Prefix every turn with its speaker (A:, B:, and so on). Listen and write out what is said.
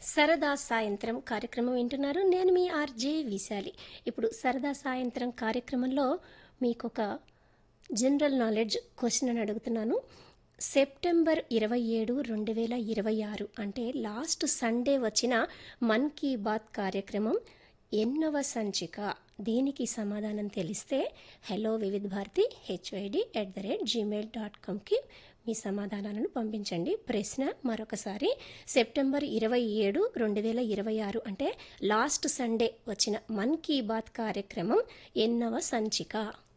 A: సరదా సాయంత్రం కార్యక్రమం వింటున్నారు. నేను మీ ఆర్జే విశాలి. ఇప్పుడు సరదా సాయంత్రం కార్యక్రమంలో మీకొక జనరల్ నాలెడ్జ్ క్వశ్చన్ అని అడుగుతున్నాను. సెప్టెంబర్ 27, 2026 అంటే లాస్ట్ సండే వచ్చిన మన్ కీ బాత్ కార్యక్రమం ఎన్నవ సంచిక? దీనికి సమాధానం తెలిస్తే హలో వివిధ్ భారతి HYD@gmail.comకి మీ సమాధానాలను పంపించండి. ప్రశ్న మరొకసారి, సెప్టెంబర్ 27, 2026 అంటే లాస్ట్ సండే వచ్చిన మన్ కీ బాత్ కార్యక్రమం ఎన్నవ సంచిక?